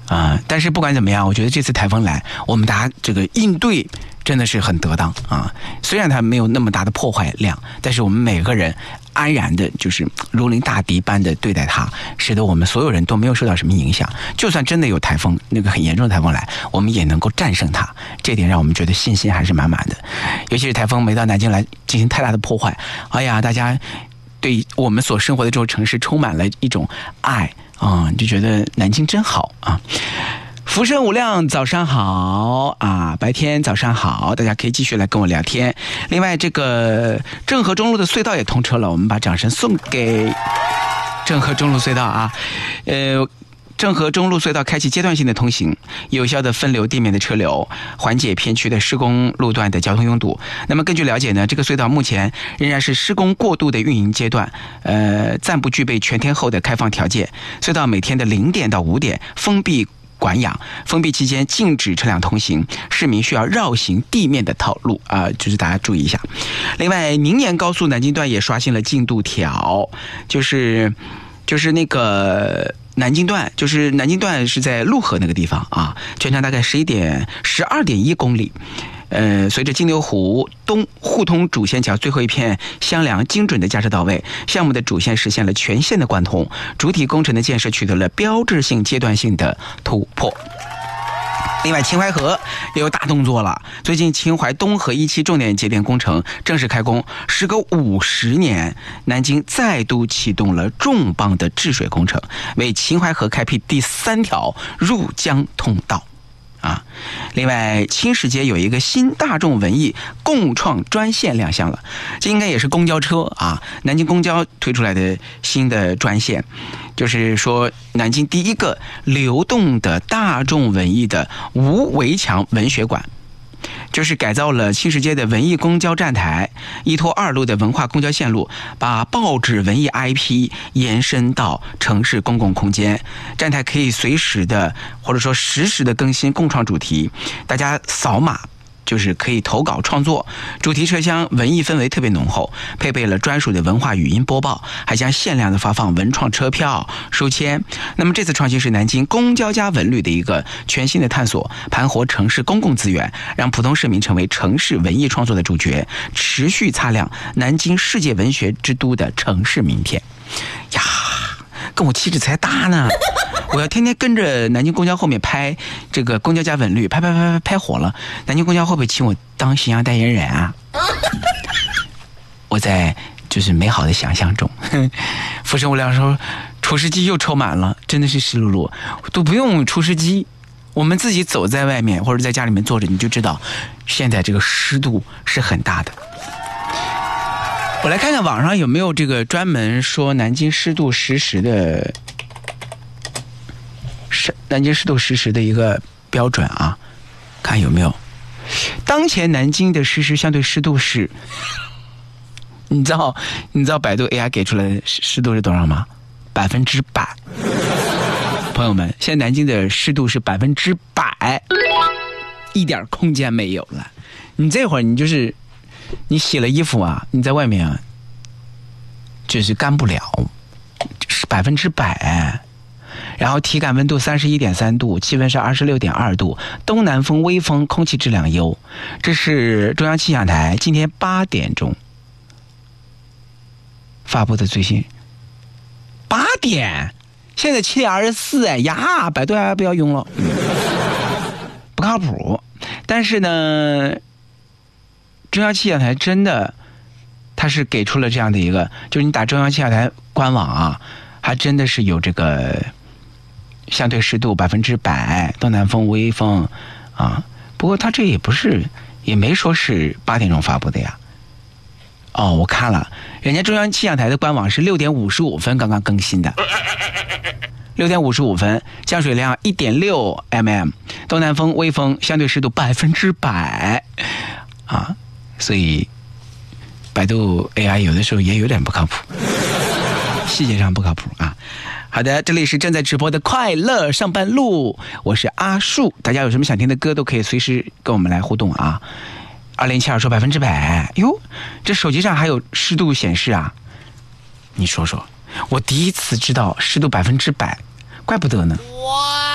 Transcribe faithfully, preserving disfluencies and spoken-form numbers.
啊、呃，但是不管怎么样，我觉得这次台风来，我们大家这个应对真的是很得当啊。虽然它没有那么大的破坏量，但是我们每个人安然的，就是如临大敌般的对待它，使得我们所有人都没有受到什么影响。就算真的有台风，那个很严重的台风来，我们也能够战胜它。这点让我们觉得信心还是满满的。尤其是台风没到南京来进行太大的破坏，哎呀，大家对我们所生活的这座城市充满了一种爱。啊、嗯，就觉得南京真好啊！福生无量，早上好啊！白天早上好，大家可以继续来跟我聊天。另外，这个郑和中路的隧道也通车了，我们把掌声送给郑和中路隧道啊！呃。郑和中路隧道开启阶段性的通行，有效的分流地面的车流，缓解片区的施工路段的交通拥堵。那么根据了解呢，这个隧道目前仍然是施工过渡的运营阶段，呃，暂不具备全天候的开放条件。隧道每天的零点到五点封闭管养，封闭期间禁止车辆通行，市民需要绕行地面的道路啊、呃，就是大家注意一下。另外，宁延高速南京段也刷新了进度条，就是就是那个。南京段就是南京段是在陆河那个地方啊，全长大概十一点十二点一公里。呃，随着金牛湖东互通主线桥最后一片箱梁精准的架设到位，项目的主线实现了全线的贯通，主体工程的建设取得了标志性阶段性的突破。另外，秦淮河也有大动作了。最近，秦淮东河一期重点节点工程正式开工，时隔五十年，南京再度启动了重磅的治水工程，为秦淮河开辟第三条入江通道。啊，另外，青石街有一个新大众文艺共创专线亮相了，这应该也是公交车啊，南京公交推出来的新的专线，就是说南京第一个流动的大众文艺的无围墙文学馆。就是改造了青石街的文艺公交站台，依托二路的文化公交线路，把报纸文艺 I P 延伸到城市公共空间。站台可以随时的或者说实时的更新共创主题，大家扫码就是可以投稿创作。主题车厢文艺氛围特别浓厚，配备了专属的文化语音播报，还将限量的发放文创车票书签。那么这次创新是南京公交加文旅的一个全新的探索，盘活城市公共资源，让普通市民成为城市文艺创作的主角，持续擦亮南京世界文学之都的城市名片呀。跟我气质才搭呢，我要天天跟着南京公交后面拍这个公交加文旅，拍拍拍拍拍火了，南京公交会不会请我当形象代言人啊？我在就是美好的想象中。福生无量说除湿机又抽满了，真的是湿漉漉，都不用除湿机，我们自己走在外面或者在家里面坐着，你就知道现在这个湿度是很大的。我来看看网上有没有这个专门说南京湿度实时的是南京湿度实时的一个标准啊，看有没有。当前南京的实时相对湿度是，你知道你知道百度 A I 给出来的湿度是多少吗？百分之百。朋友们，现在南京的湿度是百分之百，一点空间没有了。你这会儿你就是你洗了衣服啊，你在外面啊，就是干不了，是百分之百。然后体感温度三十一点三度，气温是二十六点二度，东南风微风，空气质量优。这是中央气象台今天八点钟发布的最新。八点，现在七点二十四，哎呀，百度还不要用了，不靠谱。但是呢，中央气象台真的，它是给出了这样的一个，就是你打中央气象台官网啊，还真的是有这个相对湿度百分之百，东南风微风啊。不过它这也不是，也没说是八点钟发布的呀。哦，我看了，人家中央气象台的官网是六点五十五分刚刚更新的。六点五十五分，降水量一点六 mm， 东南风微风，相对湿度百分之百啊。所以百度 A I 有的时候也有点不靠谱，细节上不靠谱啊。好的，这里是正在直播的快乐上班路，我是阿树，大家有什么想听的歌都可以随时跟我们来互动啊。二零七二说百分之百，哟，这手机上还有湿度显示啊！你说说，我第一次知道湿度百分之百，怪不得呢。哇！